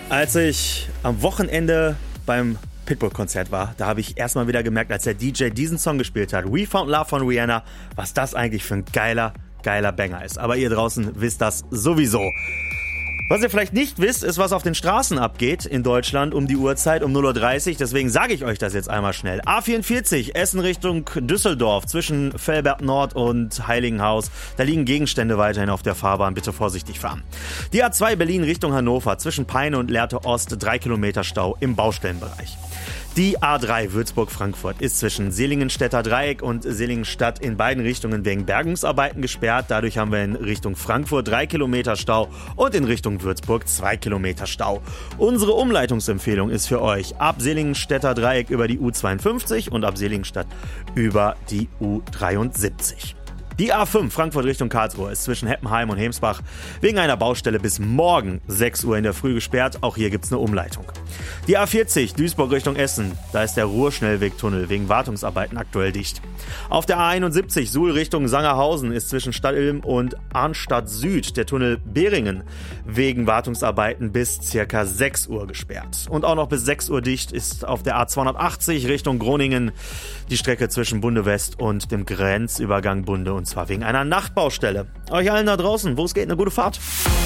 Als ich am Wochenende beim Pitbull-Konzert war, da habe ich erstmal wieder gemerkt, als der DJ diesen Song gespielt hat, We Found Love von Rihanna, was das eigentlich für ein geiler Banger ist. Aber ihr draußen wisst das sowieso. Was ihr vielleicht nicht wisst, ist, was auf den Straßen abgeht in Deutschland um die Uhrzeit, um 0:30 Uhr. Deswegen sage ich euch das jetzt einmal schnell. A44, Essen Richtung Düsseldorf, zwischen Velbert Nord und Heiligenhaus. Da liegen Gegenstände weiterhin auf der Fahrbahn. Bitte vorsichtig fahren. Die A2 Berlin Richtung Hannover, zwischen Peine und Lehrte Ost, 3 Kilometer Stau im Baustellenbereich. Die A3 Würzburg-Frankfurt ist zwischen Seligenstädter Dreieck und Seligenstadt in beiden Richtungen wegen Bergungsarbeiten gesperrt. Dadurch haben wir in Richtung Frankfurt 3 Kilometer Stau und in Richtung Würzburg 2 Kilometer Stau. Unsere Umleitungsempfehlung ist für euch ab Seligenstädter Dreieck über die U52 und ab Seligenstadt über die U73. Die A5 Frankfurt Richtung Karlsruhe ist zwischen Heppenheim und Hemsbach wegen einer Baustelle bis morgen 6 Uhr in der Früh gesperrt. Auch hier gibt's eine Umleitung. Die A40 Duisburg Richtung Essen, da ist der Ruhrschnellwegtunnel wegen Wartungsarbeiten aktuell dicht. Auf der A71 Suhl Richtung Sangerhausen ist zwischen Stadtilm und Arnstadt Süd der Tunnel Beringen wegen Wartungsarbeiten bis ca. 6 Uhr gesperrt. Und auch noch bis 6 Uhr dicht ist auf der A280 Richtung Groningen die Strecke zwischen Bunde West und dem Grenzübergang Bunde, und zwar wegen einer Nachtbaustelle. Euch allen da draußen, wo es geht, eine gute Fahrt.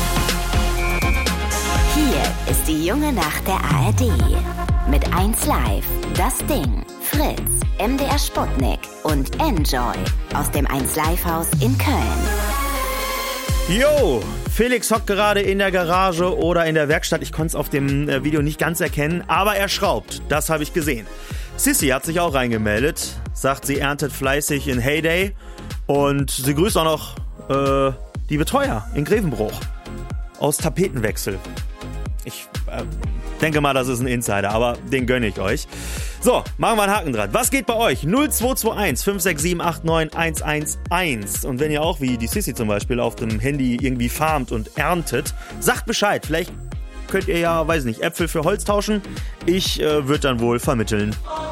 Hier ist die junge Nacht der ARD. Mit 1Live, Das Ding, Fritz, MDR Sputnik und Enjoy aus dem 1Live-Haus in Köln. Jo, Felix hockt gerade in der Garage oder in der Werkstatt. Ich konnte es auf dem Video nicht ganz erkennen, aber er schraubt. Das habe ich gesehen. Sissi hat sich auch reingemeldet, sagt, sie erntet fleißig in Heyday und sie grüßt auch noch die Betreuer in Grevenbruch aus Tapetenwechsel. Ich denke mal, das ist ein Insider, aber den gönne ich euch. So, machen wir einen Haken dran. Was geht bei euch? 0221 567 89 111. Und wenn ihr auch wie die Sissi zum Beispiel auf dem Handy irgendwie farmt und erntet, sagt Bescheid. Vielleicht könnt ihr ja, weiß nicht, Äpfel für Holz tauschen. Ich würde dann wohl vermitteln.